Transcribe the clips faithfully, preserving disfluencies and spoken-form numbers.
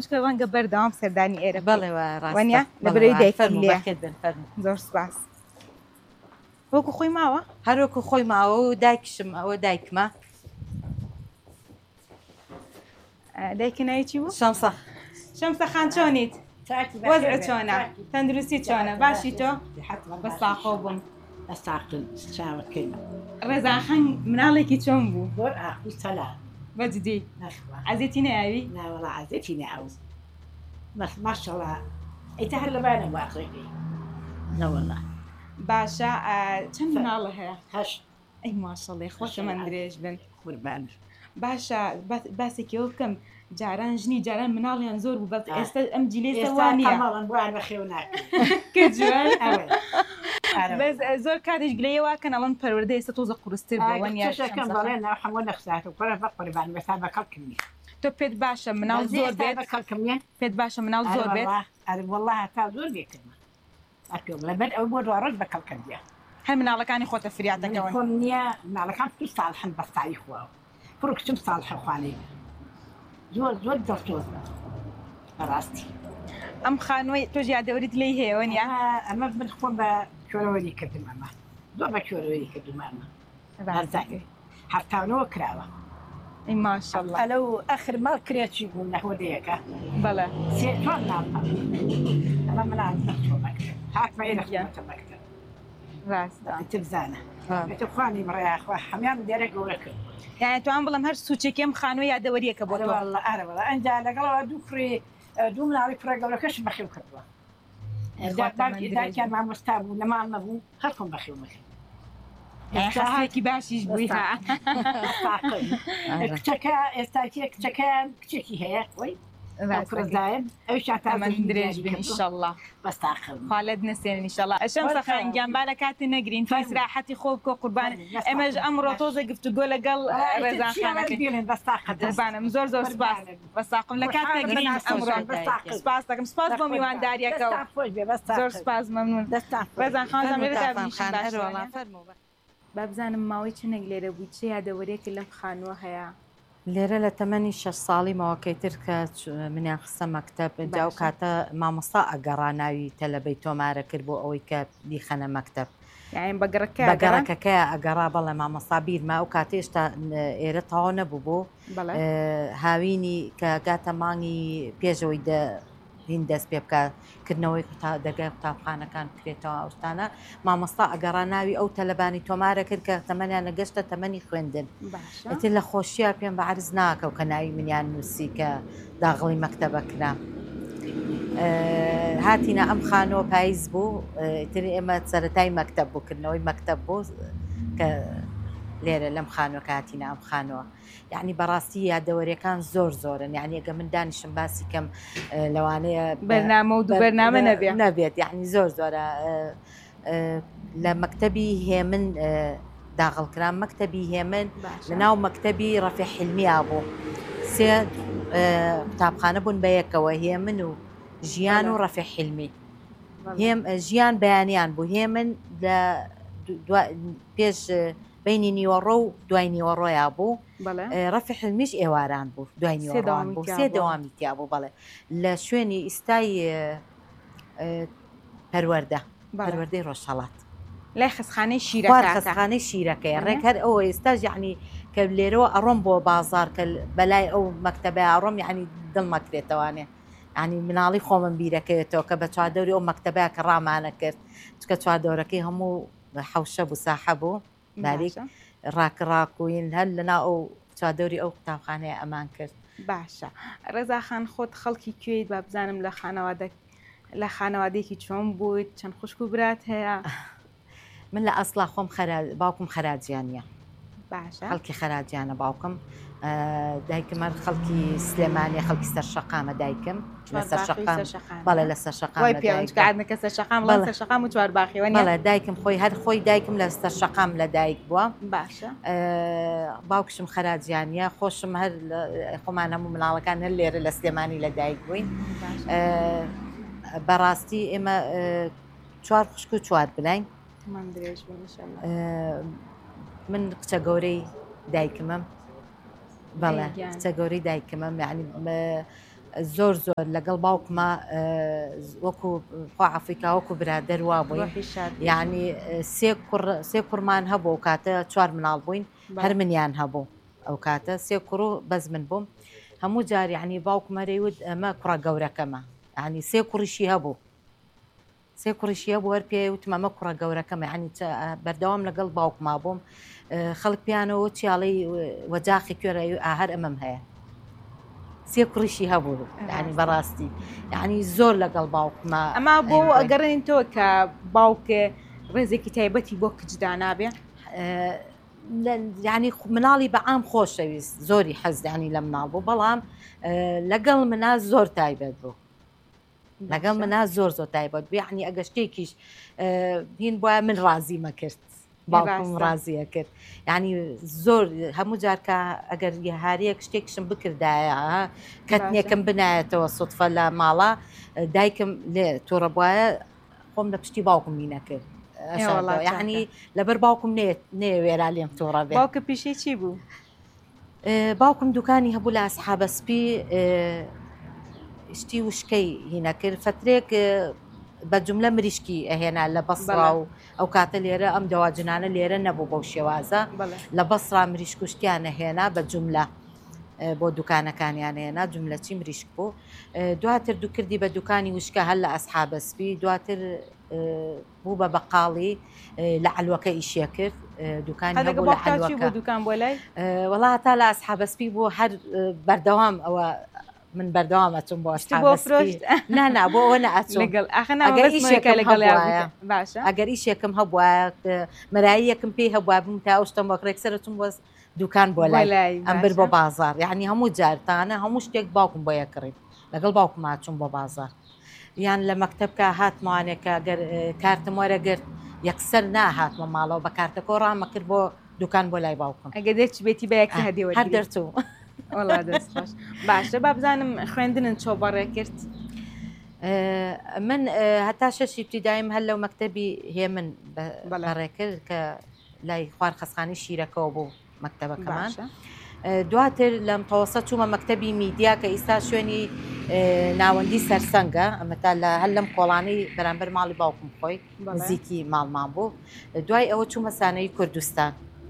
مشکل ڕەنگە بەردەوام سەردانی ئێرە بەڵێ وانە لە بەرەوەی دایکم لێ فەرمو زۆر سپاس وەکو خۆی ماوە هەروەکو خۆی ماوە و دایکشم ئەوە دایکمە دایکە ناوی بوو شەمسە شەمسە خان چۆنیت وەزعت چۆنە تەندروستی چۆنە باشی تۆ بەساخۆ بووم ڕێزاخان مناڵێکی چۆن بوو زۆر ئاخی سەلا بەجددی عەزێتی نەیاوی ناوەڵا عەزێتی ناوز ماشەڵا ئیتە هەر لەبانە واقعی نەوەڵا باشە چەند مناڵە هەیە هەشت ئەی ماشەڵێ خۆشە من درێژ بن قوربان باشە باسێکەوە بکەم جاران ژنی جاران مناڵیان زۆر بوو بەڵ ئێستا ئەم جیلێ وانە ماڵن بووان بە خێو کە جوان زۆر کاتێش گلەیەوە کە نەڵەن پەروەردە ئێستا تۆزە قورستر بووەکەم بەڵێ ناو هەموو نەخسات و پڕە بە قوربان بەسا بە کەڵکردنی تۆ پێت باشە مناڵ زۆر بێت کەڵکردنیە پێت باشە مناڵ زۆر بێت ئەرە وەڵڵا تا زۆر بێکردمە ئەکەم لەبەر ئەو بۆ دوڕۆژ بە کەڵکردیە هەر مناڵەکانی خۆتە فریاتەکەەوە خۆم نییە مناڵەکان تو ساڵحن بەستایی خواوە پڕ کچم ساڵحە خوانەی زۆر زۆر دەستۆز بەڕاستی ئەم خانووی تۆ یادەوریت لی هەیەوە نیە ئەمە من خۆم بە کۆرەوەری کردم ئەمە زۆر بە کۆرەوەری کردم ئەمە بەزای هەفتاونەوە کراوە ئەی ماشەڵڵا ئەلە و ئەخر ماڵ کرێکی بوو نەهۆدەیەەکە بەڵێ سێ چۆن ناڵ ئەمە منال نەخۆ مەکتب هاتمە ئێرەخیانتە مەکتب ڕاستە تبزانە خوانی مڕیاخوا هەمان دێرە گەورە کرد یان توان بڵم هەر سوچێکم خانووی یادەوەریەکە بۆ ئارەوە ئەنجا لەگەڵەوە دوو کوڕی دوو مناڵی کوڕە گەورەکەش بەخێو کردووە داکیان مامۆستا بوو نەماڵ نەبوو هەرخۆم بەخێو مەخێ حسێکی باشیش بووی کچەکە ئێستاکیە کچەکەیان کچێکی هەیە وەی ڕزایم ئەو من درێژ بن ئینشەڵڵا بەستاخم خالد نسێن ئینشەڵڵا ئەشەمسە خانگیان با لە کاتی نەگرین فەسراحەتی خۆ بکۆ قوربان ئێمەش ئەمڕۆ تۆزە گفتوگۆ لەگەڵ ڕێزانخانەکەی قوربانم زۆر زۆر سپاس بەساقم لە کات نەگرین ئەمڕۆ سپاس دەکەم سپاس بۆ میوانداریەکە زۆر سپاس مەمنون ڕێزانخان با بزانم ماوەی چنێک لێرە بووی چه یادەوەرێکی لەم خانووە هەیە لێرە لە تەمەنی شەش ساڵی ماوەکەی تر کە منیان خستە مەکتەب جا و کاتە مامۆستا ئەگەڕا ناوی تەلەبەی تۆمارە کرد بۆ ئەوەی کە بیخەنە مەکتەب بەگەڕەکە ئەگەڕا بەڵێ مامۆستا بیرما و کاتێشتا ئێرە تەواو نەبوو بۆ هاوینی کە گاتە مانگی پێشەوەی هین دەست پێ بکە کردنەوەی دەرگای قوتابخانەکان بکرێتەوە ئەوشتانە مامۆستا ئەگەڕا ناوی ئەو تەلەبانی تۆمارە کرد کە تەمەنیان نەگەشتە تەمەنی خوێندن ئەتر لە خۆشیە پێم بە عرز ناکە و کە ناوی منیان نووسی کە داغڵی مەکتەبەکرا هاتیینە ئەم خانۆ پاییز بوو تری ئێمە سەرەتای مەکتەب بووکردنەوەی مەکتەب بوو کە لێرە لەم خانۆکە هاتیینە ئەم خانەوە یعنی بەڕاستی یادەوەریەکان زۆر زۆرن یعنی ئەگە من دانیشم باسی کەم لەوانەیە بەرنامە و دوو بەرنامە نەبێت نەبێت یعنی زۆر زۆرە لە مەکتەبی هێمن داغڵکران مەکتەبی هێمن لە ناو مەکتەبی ڕەفیع حلمییا بوو سێ قوتابخانە بوون بە یەکەوە هێمن و ژیان و ڕەفیع حلمی ژیان بەیانیان بوو هێمن لە پێش بینی نیوەڕۆ و دوای نیوەڕۆیا بوو ڕەفیع حلمیش ئێواران بوو دوای نیوەڕۆوان بوو سێ دەوامی تیا بوو بەڵێ لە شوێنی ئیستای پەروەردە پەروەردەی ڕۆژهەڵات لای خستخانەی شیرەکە خستخانەی شیرەکەی ڕێک هەر ئەوە ئێستاش یعنی کە لێرەوە ئەڕۆم بۆ بازار کە بەلای ئەو مەکتەبە ئەڕۆم یعنی دڵمەکرێتەوانێ ینی مناڵی خۆمن بیرەکەوێتەوە کە بە چواردەوری ئەو مەکتەبەیە کە ڕامانە کرد چکە چواردەورەکەی هەموو حەوشە بوو ساحە بوو باریک ڕاکڕاکوین هەر لەنا ئەو چادەوری ئەو قوتابخانەیە ئەمان کرد باشە ڕێزاخان خۆت خەڵکی کوێیت با بزانم لە خانەوادە لە خانەوادێکی چۆن بوویت چەند خوشک و برات هەیە من لە ئەسڵا خۆم باوکم خەراجیانە باشە خەڵکی خەراجیانە باوکم دایکم هەر خەڵکی سلێمانی خەڵکی سەر شەقامە دایکم لەسەر شەقام بەڵێ لەسەر شەقامەکە سەر شەقام سەر شەقام و چوارباخیەوە بەڵێ دایکم خۆی هەر خۆی دایکم لە سەر شەقام لە دایک بووە باشە باوکشم خەراجیانە خۆشم هەر خۆمان هەموو مناڵەکان هەر لێرە لە سلێمانی لە دایک بووین بەڕاستی ئێمە چوار خوشک و چوار بلاین من کچە گەورەی دایکمم بەڵێ کچە گەورەی دایکمم یعنی زۆر زۆر لەگەڵ باوکمە وەکو خواعافریکا وەکو برادەر وا بووین یعنی سێ کوڕمان هەبوو و کاتە چوار مناڵ بووین هەر منیان هەبوو ئەو کاتە سێ کوڕ و بەز من بووم هەموو جار یعنی باوکمەرەیوت ئەمە کوڕە گەورەکەمە یعنی سێ کوڕیشی هەبوو سێ کوڕیشی هەبوو هەر پێ وتم ئەمە کوڕە گەورەکەمە یعنی بەردەوام لەگەڵ باوکما بووم خەڵک پیانەوە چیاڵی وەجاخی کوێرە هەر ئەمەم هەیە سێ کوڕیشی هەبوو ینی بەڕاستی یعنی زۆر لەگەڵ باوکمە ئەما بۆ ئەگەڕێن تۆ کە باوکە ڕێزێکی تایبەتی بۆ کچدا نابێ ینی مناڵی بەعام خۆشەویست زۆری حەزدانی لە مناڵ بوو بەڵام لەگەڵ منا زۆر تایبەت بوو لەگەڵ منا زۆر زۆر تایبەت بوو یعنی ئەگە شتێکیش هین بۆە من ڕازیمە کرد باوکم ڕازیە کرد یعنی زۆر هەموو جارکە ئەگەر هاریەک شتێکشم بکردایە کەتنێکم بنایەتەوە سوتفە لە ماڵە دایکم لێ تۆڕە بواە خۆم لە پشتی باوکم مینەکرد یعنی لەبەر باوکم نێ وێرا لێم تۆڕە بێ باوکە پیشەی چی بوو؟ باوکم دوکانی هەبوو لە ئەسحابە سپی شتی وشکەی هینەکرد فترێک بە جملە مریشکی ئەهێنا لە بەسڕا و ئەو کاتە لێرە ئەم دەواجنانە لێرە نەبوو بەو شێوازە لە بەسڕا مریشک و شتیانە هێنا بە جملە بۆ دوکانەکانیان هێنا جملە چی مریشک بوو دواتر دوو کردی بە دوکانی وشکە هەر لە ئەسحابە سپی دواتر بوو بە بەقاڵی لە عەلوەکە ئیشیە کرد دوکانی هەبوو لە عەلوەکە دوکان بۆ لای وەڵا هەتا لە ئەسحابە سپی بوو هەر بەردەوام ئەوە من بەردەوام ئەچم بۆ نانا بۆ ئەوە نەئەچم ئەگەر ئیشێکم هەبووە مەراییەکم پێی هەبووە بم تا ئەو شتم وەکرێکسەرەچم بۆ دوکان بۆ لای ئەم بر بۆ بازار یعنی هەموو جارتانە هەموو شتێک باوکم بۆ یەکڕیت لەگەڵ باوکم هاچوم بۆ بازار یان لە مەکتەبکە هاتمانێکە گەر کارتم وەرەگرت یەکسەر ناهاتمە ماڵەوە بە کارتەکە ڕامە کرد بۆ دوکان بۆ لای باوکم ئەگە دێک بێتی بە یەکە هەدیوە هەر دەرچوو وڵا دەست باش باشە با بزانم خوێندنن چۆ بەڕێ کرد من هەتا شەشی ابتیدایم هەر لەو مەکتەبی هێ من بەڕێ کرد کە لای خوار خەسخانی شیرەکەەوە بوو مەکتەبەکەمان دواتر لە متەوەسە چوومە مەکتەبی میدیا کە ئیستا شوێنی ناوەندی سەرسەنگە ئەمەتا لە هەر لەم کۆڵانەی بەرامبەر ماڵی باوکم خۆی نزیکی ماڵمان بوو دوای ئەوە چوومە سانەوی کوردستان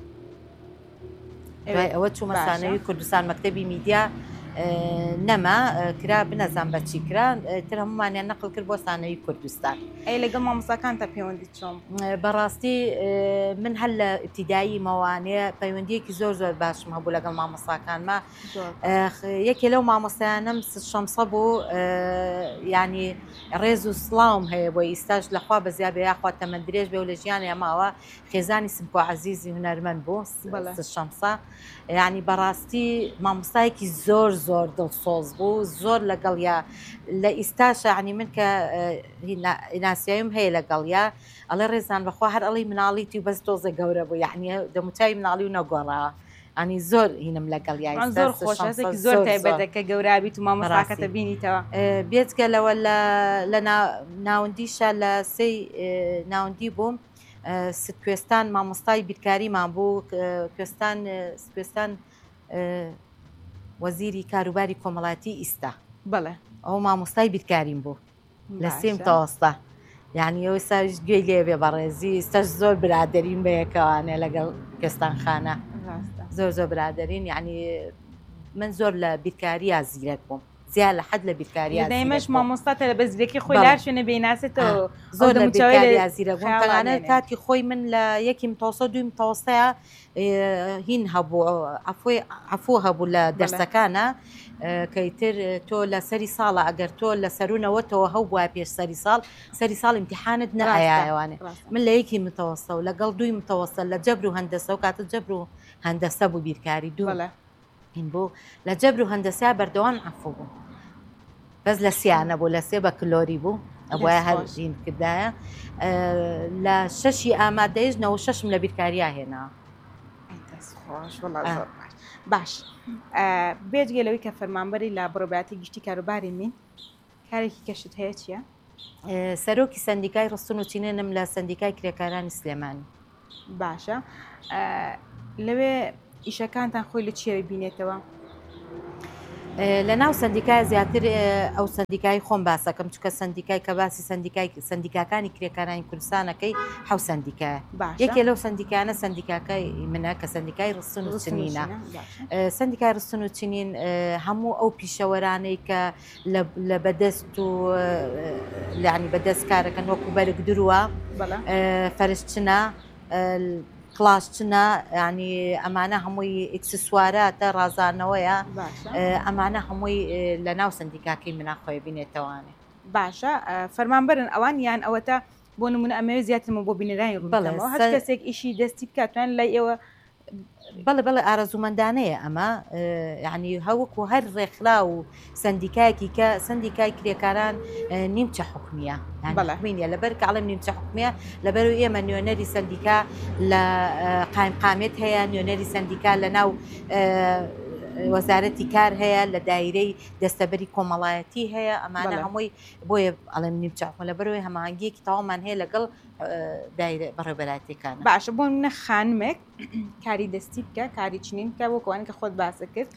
دوای ئەوە چوومە سانەوی کوردستان مەکتەبی میدیا نەما کرا بنەزان بەچی کرا تر هەمومانیان نەقل کرد بۆ سانەوی کوردستان ئەی لەگەڵ مامۆستاکان تا پەیوەندی چۆم بەڕاستی من هەر لە ئیبتیدایی مەوانەیە پەیوەندیەکی زۆر زۆر باشم هەبوو لەگەڵ مامۆستاکانمە یەکێ لەو مامۆستایانم شەمسە بوو ینی ڕێز و سڵاوم هەیە بۆ ئیستاش لەخوا بەزیاد بێ یاخوا تەمەند درێژ بێ و لە ژیانی ئەماوە خێزانی سمکۆ عەزیزی هونەرمەند بوو شەمسە یعنی بەڕاستی مامۆستایەکی زۆر زۆر دڵسۆز بوو زۆر لەگەڵیا لە ئیستاشە عنی من کە ناسیایم هەیە لەگەڵیا ئەڵێ ڕێزان بەخوا هەر ئەڵی مناڵیتی و بەس تۆزە گەورە بوو یعنی دەموچای مناڵی و نەگۆڕەوە ئەنی زۆر هینم لەگەڵیا زۆر خۆشەکە زۆر تایبەتەکە گەورابیت و مامۆستاکەتە بینیتەوە بێتگە لەوە لە ناوەندیشە لە سەی ناوەندی بووم ست کوێستان مامۆستای بیرکاریمان بوو کوێستان کوێستان وەزیری کاروباری کۆمەڵاتی ئیستا بەڵێ ئەو مامۆستای بیرکاریم بوو لە سێم تەوەستا یعنی ئەوە ساش گوێی لێبێ بەڕێزی ئێستاش زۆر برادەرین بە یەکەوانێ لەگەڵ کوێستانخانە زۆر زۆر برادەرین یعنی من زۆر لە بیرکاری زیرەک بووم زیاد لە حەد لە بیرکاری دەیمەش مامۆستاتە لە بەزیرەکی خۆی لار شوێنە بیناسێتەوە زۆر لە بیرکاری زیرەک بووم تەنانەت کاتی خۆی من لە یەکی متەوەسە دوی متەوەسەیە هین هەبوو عەفوو هەبوو لە دەرسەکانە کەیتر تۆ لە سەری ساڵە ئەگەر تۆ لە سەرونەوەتەوە هەو بووە پێش سەری ساڵ سەری ساڵ امتحانت نەئایەوانێ من لە یەکی متەوەسە و لەگەڵ دوی متەوەسە لە جەبر و هەندەسە و کاتە جەبر و هەندەسە بوو بیرکاری دوو هین بوو لە جەبر و هەندەسا بەردەوام عەفوو بوو بەس لە سیانە بوو لە سێ بە کلۆری بوو ئەوە هەرژین کردایە لە شەشی ئامادەیش نەوە شەشم لە بیرکاریا هێنا باش بێجگە لەوەی کە فەرمانبەری لە بڕۆباتی گشتی کاروباری من کارێکی کەشت هەیە چییە؟ سەرۆکی سندیکای ڕستن و چینێنم لە سندیکای کرێکارانی سلێمانی باشە لەوێ ئیشەکانتان خۆی لە چێرە بینێتەوە؟ لە ناو سندیکای زیاتر ئەو سندیکای خۆم باسەکەم چکە سندیکای کە باسی سندیکای سندیکاکانی کرێکارانی کوردستانەکەی حەو سندیکایە یەکێ لەو سندیکانە سندیکاکای منە کە سندیکای ڕستن و چنینە سندیکای ڕستن و چنین هەموو ئەو پیشەوەرانەی کە لە بەدەست و لانی بەدەست کارەکەن وەکو بەرگ درووە فەرشچنە کڵاشچنە ینی ئەمانە هەمووی ئکسسواراتە ڕازانەوەیە ئەمانە هەمووی لە ناو سندیکاکەی مناخۆی بینێتەوانێ باشە فەرمانبەرن ئەوان یان ئەوەتە بۆ نمونە ئەمەوێ زیاترمە بۆ بینەرانی ڕووبەڵێ هەر کەسێک ئیشی دەستی بکاتوان لای ئێوە بەڵێ بەڵێ ئارەزوومەندانەیە ئەمە یعنی هەوەکو هەر ڕێکخرا و سندیکایەکی کە سندیکای کرێکاران نیمچە حکومیە بەڵێمینە لەبەر کاڵم نیمچە حکومیە لەبەر ئێمە نوێنەری سندیکا لە قایمقامێت هەیە نوێنەری سندیکا لە ناو وەزارەتی کار هەیە لە دایرەی دەستەبەری کۆمەڵایەتی هەیە ئەمانە هەمووی بۆیە ئەڵێم نیمچە حکومە لەبەرەوەی هەماهنگگیەکی تاوامان هەیە لەگەڵ دایرە بەڕێبەراتەکان باشە بۆ منە خانمێک کاری دەستی بکە کاری چنین بکە بۆکوانە کە خۆت باسە کرد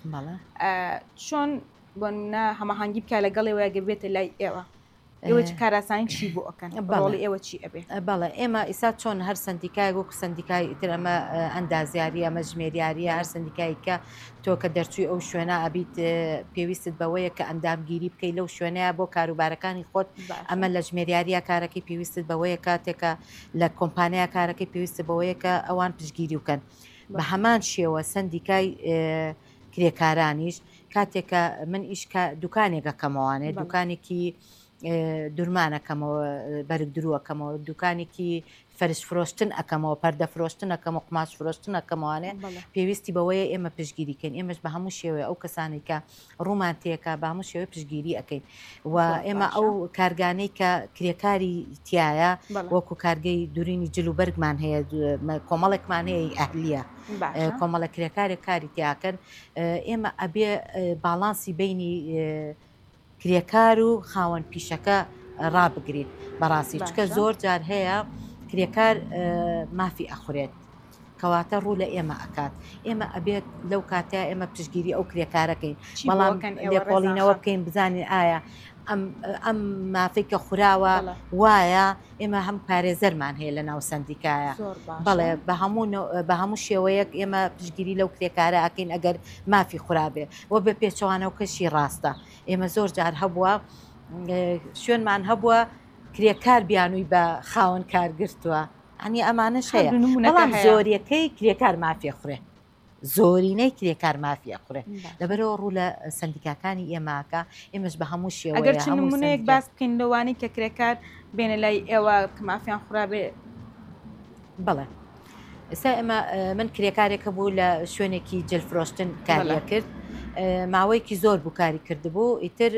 چۆن بۆ منە هەماهنگگی بکە لەگەڵێ گە بێتە لای ئێوە ئێوە کاراسانی چی بۆ ئەەکەن بەڵی ئێوە چی ئەبێ بەڵێ ئێمە ئیسا چۆن هەر سندیکای وەکو سندیکای تر ئەمە ئەندازیاری ئەمە ژمێریاریە هەر سندیکایی کە تۆ کە دەرچووی ئەو شوێنە ئەبیت پێویستت بەوەیە کە ئەندامگیری بکەیت لەو شوێنەیە بۆ کاروبارەکانی خۆت ئەمە لە ژمێریاریە کارەکەی پێویستت بەوەیە کاتێکە لە کۆمپانیا کارەکەی پێویستە بەوەیە کە ئەوان پشگیری بکەن بە هەمان شێوە سندیکای کرێکارانیش کاتێکە من ئیش دوکانێکەکەمەوانێت دوکانێکی دوورمانەکەمەوە بەرگ درووەکەمەوە دوکانێکی فەرش فرۆشتن ئەەکەمەوە پەردە فرۆشتن ئەەکەمە قماش فرۆشتن ئەەکەمەوانێ پێویستی بەوەیە ئێمە پشگیریکەین ئێمەش بە هەموو شێوەیە ئەو کەسانی کە ڕوومان تێکە بە هەموو شێوەیە پشگیری ئەەکەین و ئێمە ئەو کارگانەی کە کرێکاری تایە وەکو کارگەی دوورینی جلوبەرگمان هەیە کۆمەڵێکمان هەیە ئەهلیە کۆمەڵە کرێکارێک کاری تیاکەن ئێمە ئەبێ باڵانسی بینی کرێکار و خاوەن پیشەکە ڕابگرێت بەڕاستی چکە زۆر جار هەیە کرێکار مافی ئەخورێت کەواتە ڕوو لە ئێمە ئەکات ئێمە ئەبێت لەو کاتە ئێمە پشگیری ئەو کرێکارەکەین بەڵام لێکۆڵینەوە بکەین بزانین ئایا ئەم مافی کە خوراوە وایە ئێمە هەم پارێزەرمان هەیە لە ناو سندیکایە بەڵێ بە هەموو شێوەیەک ئێمە پشگیری لەو کرێکارە ئەکەین ئەگەر مافی خورابێ وە بە پێچەوانە و کەشی ڕاستە ئێمە زۆر جار هەبووە شوێنمان هەبووە کرێکار بیانووی بە خاوەن کارگرتووە ئەنی ئەمانەش هەیە بەڵام زۆریەکەی کرێکار مافی خوڕێ زۆرینەی کرێکار مافی ئەخورێ لەبەرەوە ڕوو لە سندیکاکانی ئێماکە ئێمەش بە هەموو شێوە ئەگەر چ نمونەیەک باس بکەین لەوانی کە کرێکار بێنە لای ئێوە کە مافیان خوڕابێ بەڵێ ئێستا ئێمە من کرێکارێکە بوو لە شوێنێکی جلفرۆشتن کاریە کرد ماوەیەکی زۆر بوو کاری کردبوو ئیتر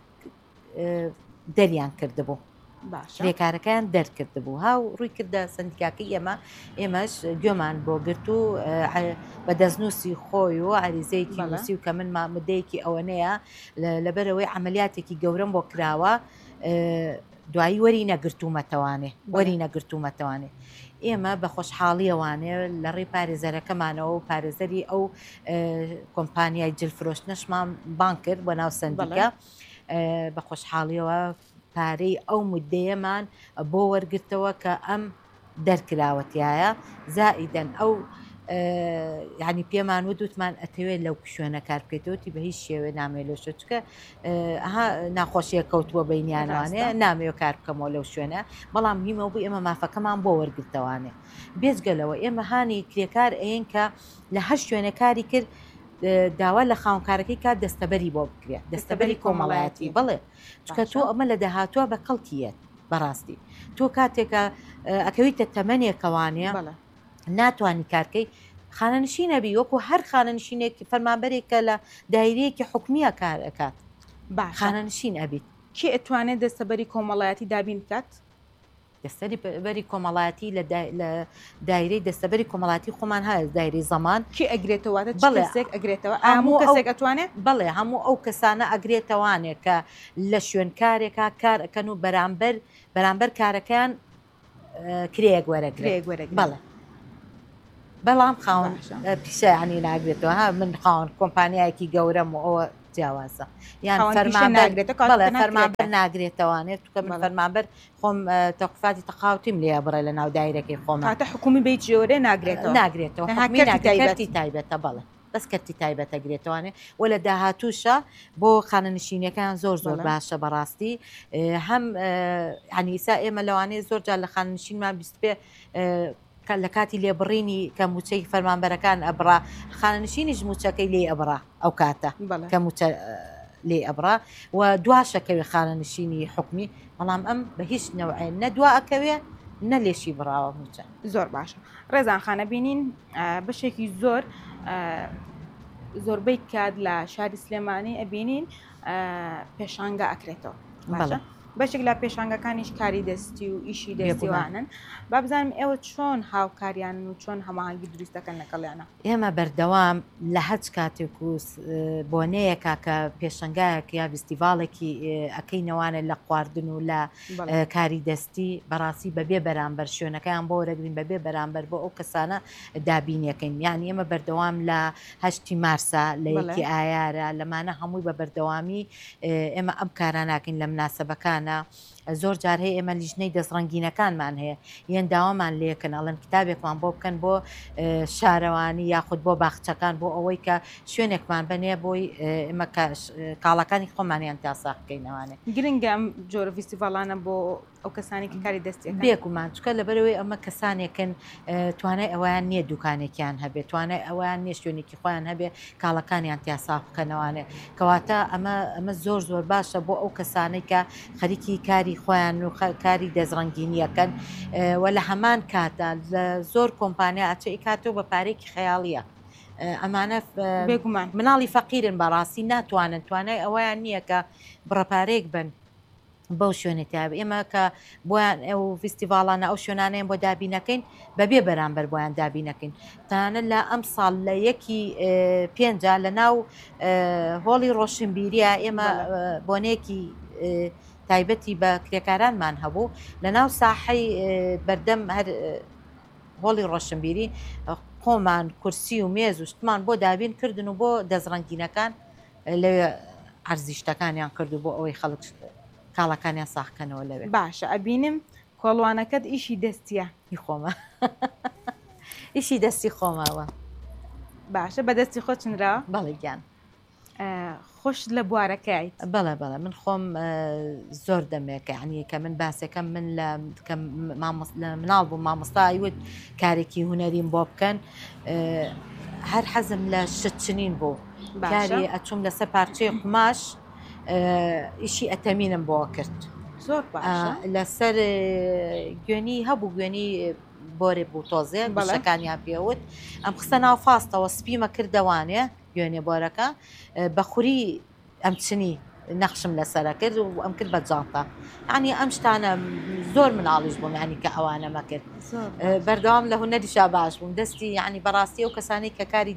دەریان کردبوو کرێکارەکەیان دەرکرد بوو هاو ڕووی کردە سندیکاکەی ئێمە ئێمەش گوێمان بۆ گرت و بە دەستنووسی خۆی و عریزەیەکی نووسی و کە من مامدەیەکی ئەوەنەیە لەبەرەوەی عملیاتێکی گەورەم بۆ کراوە دوایی وەری نەگرتومەتەوانێ وەری نەگرتومەتەوانێ ئێمە بە خۆشحاڵیەوانێ لە ڕێی پارێزەرەکەمانەوە و پارێزەری ئەو کۆمپانیای جلفرۆشتنەشمان بان کرد بۆ ناو سندیکە بە خۆشحاڵیەوە پارەی ئەو مدەیەمان بۆ وەرگرتەوە کە ئەم دەرکراوەتیایە زائیدەن ئەو یعنی پێمان ودوتمان ئەتەوێت لەو شوێنە کار بکەیتەوەتی بە هیچ شێوێ نامێلۆشە چکە ناخۆشیە کەوتووە بینیانوانێ نامێ کار بکەمەوە لەو شوێنە بەڵام هیمە بوو ئێمە مافەکەمان بۆ وەرگرتەوانێ بێزگەلەوە ئێمە هانی کرێکار ئەین کە لە هەر شوێنە کاری کرد داوا لە خاونکارەکەی کات دەستەبەری بۆ بکرێت دەستەبەری کۆمەڵایەتی بڵێ چکە تۆ ئەمە لە داهاتووە بە کەڵکیەت بەڕاستی تۆ کاتێکە ئەکەویتە تەمەنێکەوانەیە ناتوانانی کارکەی خانەنشینەبی وەکو هەر خانەنشینێک فەرمانبەرێکە لە دایرەیەکی حکومیە کارەکات خانەنشین ئەبیت کێ ئەتوانێت دەستەبەری کۆمەڵایەتی دابین بکات دەستەری بەری کۆمەڵایەتی لە دایرەی دەستەبەری کۆمەڵاتی خۆمان هەیە دایری زەمان کێ ئەگرێتەوەواتە بەڵێک ئەگرێتەوە هەموو کەسێک ئەتوانێت بەڵێ هەموو ئەو کەسانە ئەگرێتەوانێت کە لە شوێنکارێکا کار ئەەکەن و بەرامبەر بەرامبەر کارەکەیان کرێک وەرەگرێک وەرەگ بەڵێ بەڵام خاوەن پیشانی ناگرێتەوە ها من خاوەن کۆمپانیایەکی گەورەم و ئەوە جیاوازە یان فەرمانبەر ناگرێتەوانێت کە من فەرمانبەر خۆم تەقفاتی تەقاوتیم لێ بڕێ لە ناو دایرەکەی خۆمە تا حکومی بیت جۆرە ناگرێتەوە ناگرێتەوە کەرتی تایبەتە بەڵێ بەس کەرتی تایبەتە گرێتوانێت و لە داهاتووشە بۆ خانەنشینەکان زۆر زۆر باشە بەڕاستی هەم عنیسا ئێمە لەوانەیە زۆر جار لە خانەنشینمان بیست پێ لە کاتی لێبڕینی کە موچەی فەرمانبەرەکان ئەبرا خانەنشینیش موچەکەی لێ ئەبرا ئەو کاتە کە موچە لێ ئەبرا و دواشەکەوێ خانەنشینی حکمی بەڵام ئەم بە هیچ نەوعێ نەدوا ئەکەوێ نە لێشی بڕاوە موچە زۆر باشە ڕێزان خانە بینین بەشێکی زۆر زۆربەی کات لە شاری سلێمانی ئەبینین پێشانگە ئەکرێتەوە باشە بەشێک لە پێشانگەکانیش کاری دەستی و ئیشی دەستیوانن با بزانم ئێوە چۆن هاوکاریان و چۆن هەماهنگگی دروستەکەن لەگەڵیانە ئێمە بەردەوام لە هەچ کاتێک و بۆنەیەکا کە پێشنگایەک یا فستیڤالێکی ئەەکەینەوانە لە خواردن و لە کاری دەستی بەڕاستی بەبێ بەرامبەر شوێنەکەیان بۆ وەرەگرین بەبێ بەرامبەر بۆ ئەو کەسانە دابینیەکەین یانی ئێمە بەردەوام لە هەشتی مارسا لە یەکی ئایارە لەمانە هەمووی بە بەردەوامی ئێمە ئەم کاران ناکەین لە مناسبەکان زۆر جار هەیە ئێمە لیژنەی دەستڕەنگینەکانمان هەیە یەن داوامان لێکن ئەڵەن کتابێکمان بۆ بکەن بۆ شارەوانی یاخود بۆ باخچەکان بۆ ئەوەی کە شوێنێکمان بنێ بۆی ئێمە کاڵەکانی خۆمانیان تاساقکەینەوانێ گرنگە ئەم جۆرە فیستیڤالانە بۆ ئەو کەسانی کە کاری دەستی بێکومان چکە لەبەرەوەی ئەمە کەسانێکن توانای ئەویان نییە دوکانێکیان هەبێت توانای ئەویان نییە شوێنێکی خۆیان هەبێ کاڵەکانیان تیاساق بکەنەوانێ کەواتە ئەمە ئەمە زۆر زۆر باشە بۆ ئەو کەسانەی کە خەریکی کاری خۆیان و کاری دەزڕەنگینیەکەن و لە هەمان کاتە لە زۆر کۆمپانیا ئاچەی کاتەوە بە پارێکی خەیاڵیە ئەمانە بێگومان مناڵی فەقیرن بەڕاستی ناتوانن توانای ئەویان نییە کە بڕەپارێک بن بەو شوێنێتیاب ئێمە کە بۆیان ئەو فستیڤالانە ئەو شوێنانەیە بۆ دابینەکەین بەبێ بەرامبەر بۆیان دابینەکەین تانە لە ئەم ساڵ لە یەکی پێنجا لە ناو هۆڵی ڕۆشنبیریە ئێمە بۆنەیەکی تایبەتی بە کرێکارانمان هەبوو لە ناو ساحەی بەردەم هەر هۆڵی ڕۆشنبیری خۆمان کورسی و مێز و شتمان بۆ دابین کردن و بۆ دەزڕەنگینەکان لەوێ عەرزیشتەکانیان کردو بۆ ئەوەی خەڵک کاڵەکانیان ساخکەنەوە لەوێ باشە ئەبینم کۆڵوانەکەت ئیشی دەستیە ئی خۆمە ئیشی دەستی خۆماوە باشە بەدەستی خۆ چنراوە بەڵێ گیان خۆش لە بوارەکەیت بەڵێ بەڵێ من خۆم زۆر دەمێکە عنی کە من باسەکەم من لە مناڵ بوو مامۆستایوت کارێکی هوەریم بۆ بکەن هەر حەزم لە شتچنین بوو کاری ئەچوم لەسەر پارچەی قماش ئیشی ئەتەمینم بۆ کرد زۆر لەسەر گوێنی هەبوو گوێنی بۆرێ بوو تۆزێ بەشەکانیان پێوت ئەم قسە ناو فاستەوە سپیمە کردەوانێ گوێنێ بۆرەکە بە خوری ئەم چنی نەخشم لەسەرە کرد و ئەم کرد بە جانتە ینی ئەم شتانە زۆر مناڵیش بووم ینی کە ئەوانەمە کرد بەردەوام لە هونەریشا باش بووم دەستی ینی بەڕاستی ئەو کەسانی کە کاری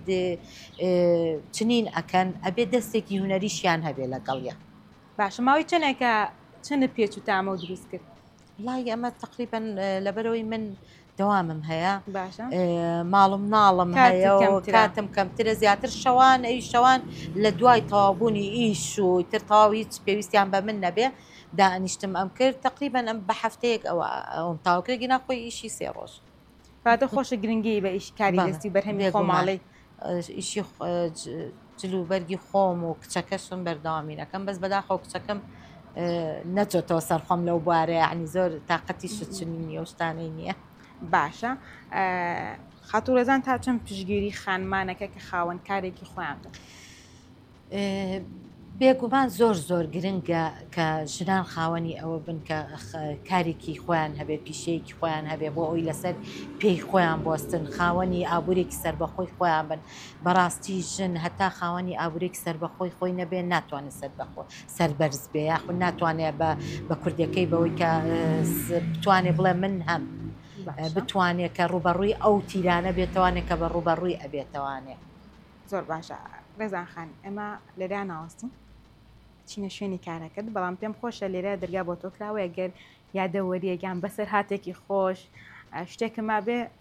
چنین ئەکەن ئەبێ دەستێکی هوەریشیان هەبێ لەگەڵیە باشە ماوەی چنێکە چنە پێچ و تامە و دروست کرد وڵای ئەمە تقریبا لەبەرەوەی من دەوامم هەیە باشە ماڵم ناڵم هەیە و کاتم کەمترە زیاتر شەوان ئەوی شەوان لە دوای تەوابوونی ئیش و تر تەواو هیچ پێویستیان بە من نەبێ دانیشتم ئەم کرد تقریبا ئەم بە هەفتەیەک ئەوە ئەوم تاوکردگی ناخۆی ئیشی سێ ڕۆژ فاتە خۆشە گرنگی بە ئیش کاری دەستی بەرهەمی خۆماڵی ئیشی جلوبەرگی خۆم و کچەکەشم بەردەوامینەکەم بەس بەداخەو کچەکەم نەچۆتەوە سەرخۆم لەو بوارەیە عنی زۆر تااقەتی شتچنی نیە و شتانەی نییە باشە خاتوڕێزان تا چەند پشگیری خانمانەکە کە خاوەن کارێکی خۆیان بێگومان زۆر زۆر گرنگە کە ژنان خاوەنی ئەوە بن کە کارێکی خۆیان هەبێ پیشەیەکی خۆیان هەبێ بۆ ئەوی لەسەر پێی خۆیان بۆستن خاوەنی ئابوورێکی سەربەخۆی خۆیان بن بەڕاستی ژن هەتا خاوەنی ئابوورێکی سەربەخۆی خۆی نەبێ ناتوانێت سەربەخۆ سەربەرز بێ یاخود ناتوانێت بە کوردەکەی بەوەی کە بتوانێت بڵێ من هەم بتوانێت کە ڕوبەڕووی ئەو تیرانە بێتوانێت کە بە ڕوبەڕووی ئەبێتوانێت زۆر باشە ڕێزان خان ئێمە لێرا ناوەستین چینە شوێنی کارەکەت بەڵام پێم خۆشە لێرە دەرگا بۆ تۆکراوە گەر یادەوەریەکیان بەسەر هاتێکی خۆش شتێکم ما بێ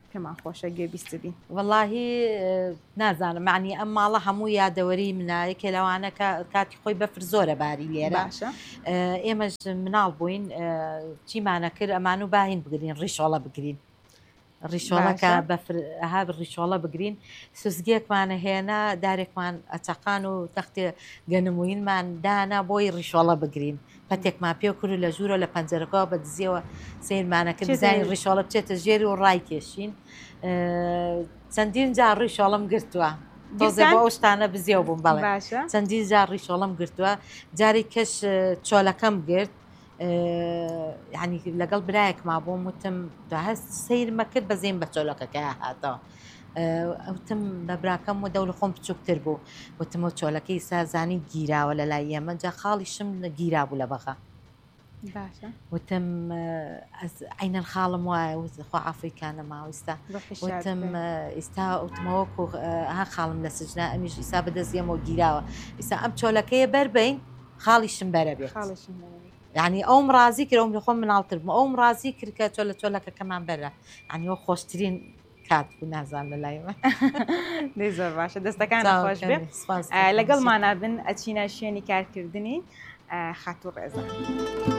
پێمان خۆشە گوێبیست بین. وەڵاهی نازانم معنی ئەم ماڵە هەموو یادەوەری منە یەکێ لەوانە کاتی خۆی بەفر زۆرە باری لێرە ئێمەش مناڵ بووین چیمانە کرد ئەمان و باهین بگرین ڕیشۆڵە بگرین ڕیشۆڵەکە بەها ڕیشۆڵە بگرین سوزگێکمانە هێنا دارێکمان ئەچەقان و تەختێ گەنموینمان دانا بۆی ڕیشۆڵە بگرین پەتێکمان پێ کرد لە ژوورە لە پەنجەرەکەەوە بە دزیەوە سیرمانە کرد زانی ڕیشۆڵە بچێتە ژێری و ڕای کێشین چەندین جار ڕیشۆڵم گرتووە تۆزێ بۆ ئەو شتانە بزیێو بووم بەڵێ چەندین جار ڕیشۆڵم گرتووە جاری کەش چۆلەکەم گرت ینی لەگەڵ برایەکما بووم وتم هەست سیرمە کرد بەزێن بە چۆلەکەکە هاتەوە ئەوتم بە براکەم و دەوڵ خۆم بچووکتر بوو وتمەوە چۆلەکەی سازانی گیراوە لە لای ئێمە جا خاڵیشم گیرا بوو لە بەغا وتم عینەن خاڵم وایە خوا ئافریکانە ماوەستا وتم ئێستا ئەوتمەوەکو ها خاڵم لە سجنا ئەمیش ئیسا بەدەستێمەوە گیراوە ئیسا ئەم چۆلەکەیە بەربین خاڵیشم بەرە بێت یعنی ئەوم ڕازی کرد ئەوم لەخۆم مناڵتر بووم ئەوم ڕازی کرد کە چۆ لە چۆلەکەکەمان بەرە ینی ئەو خۆشترین کات بوو نازان لە لایمە دەی زۆر باشە دەستەکان خۆش بێ لەگەڵ مانابن ئەچینە شوێنی کارکردنی خاتوو ڕێزە.